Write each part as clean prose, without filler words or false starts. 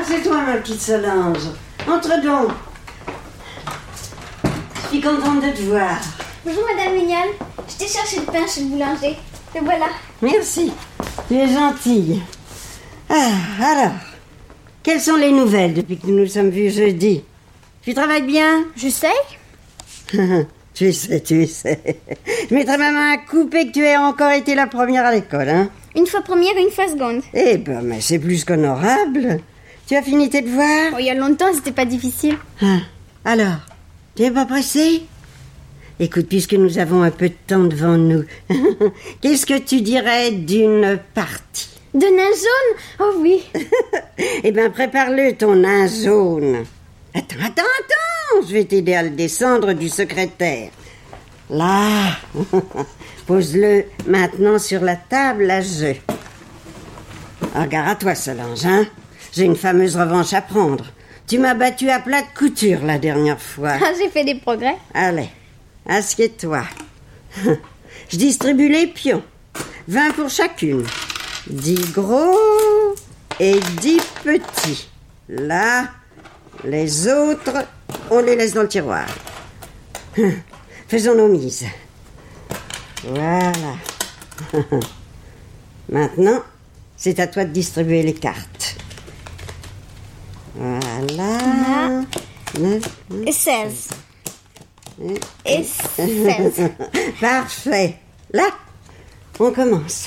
c'est toi, ma petite Solange. Entre donc. Je suis contente de te voir. Bonjour, Madame Mignonne. Je t'ai cherché le pain chez le boulanger. Le voilà. Merci. Tu es gentille. Ah, alors, quelles sont les nouvelles depuis que nous nous sommes vus jeudi? Tu travailles bien? Je sais. Tu sais. Je mettrais ma main à couper que tu aies encore été la première à l'école, hein? Une fois première, une fois seconde. Eh ben, mais c'est plus qu'honorable. Tu as fini tes devoirs? Oh, il y a longtemps, c'était pas difficile. Ah, alors, tu n'es pas pressé? Écoute, puisque nous avons un peu de temps devant nous, qu'est-ce que tu dirais d'une partie? De nain jaune? Oh oui. Eh bien, prépare-le, ton nain jaune. Attends, je vais t'aider à le descendre du secrétaire. Là, pose-le maintenant sur la table à jeu. Regarde à toi, Solange, hein? J'ai une fameuse revanche à prendre. Tu m'as battu à plat de couture la dernière fois. Ah, j'ai fait des progrès. Allez, assieds-toi. Je distribue les pions. 20 pour chacune. 10 gros et 10 petits. Là, les autres, on les laisse dans le tiroir. Faisons nos mises. Voilà. Maintenant, c'est à toi de distribuer les cartes. Voilà. 9, Et 16. Et 16. Parfait. Là, on commence.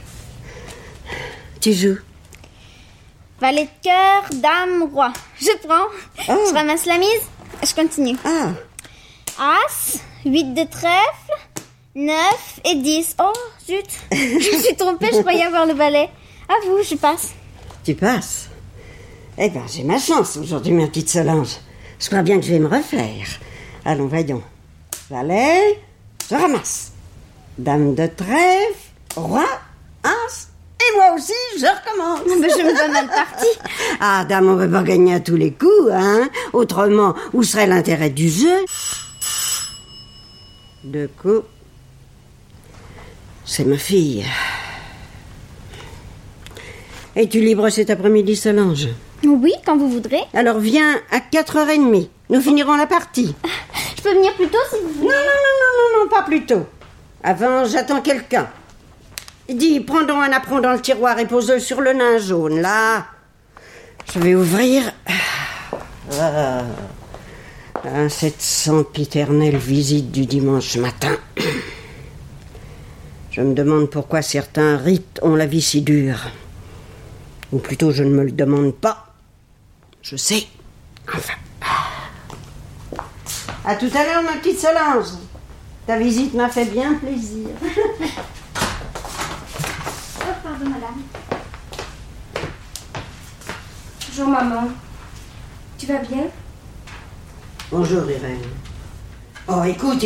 Tu joues? Valet de cœur, dame, roi. Je prends. Oh. Je ramasse la mise. Je continue. Ah, As, 8 de trèfle, 9 et 10. Oh, zut. Je me suis trompée, je croyais avoir le valet. À vous, je passe. tu passes. Eh ben, j'ai ma chance aujourd'hui, ma petite Solange. Je crois bien que je vais me refaire. Allons, voyons. Valet, je ramasse. Dame de trèfle, roi, as, et moi aussi, je recommence. Mais je me vois mal partie. Ah, dame, on ne peut pas gagner à tous les coups, hein. Autrement, où serait l'intérêt du jeu? 2 coups. C'est ma fille. Es-tu libre cet après-midi, Solange? Oui, quand vous voudrez. Alors viens à 4h30. Nous finirons la partie. Je peux venir plus tôt si vous voulez. Non, pas plus tôt. Avant, j'attends quelqu'un. Dis, prends donc un apron dans le tiroir et pose-le sur le nain jaune, là. Je vais ouvrir. Cette sempiternelle visite du dimanche matin. Je me demande pourquoi certains rites ont la vie si dure. Ou plutôt, je ne me le demande pas. Je sais. Enfin. À tout à l'heure, ma petite Solange. Ta visite m'a fait bien plaisir. Oh, pardon, madame. Bonjour maman. Tu vas bien? Bonjour, Irène. Oh, écoute,